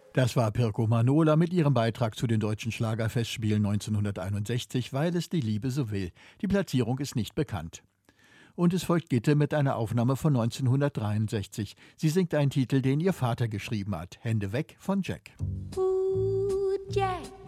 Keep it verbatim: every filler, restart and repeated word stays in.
Das war Pirko Manola mit ihrem Beitrag zu den Deutschen Schlagerfestspielen neunzehnhunderteinundsechzig, Weil es die Liebe so will. Die Platzierung ist nicht bekannt. Und es folgt Gitte mit einer Aufnahme von neunzehnhundertdreiundsechzig. Sie singt einen Titel, den ihr Vater geschrieben hat. Hände weg von Jack. Ooh, Jack.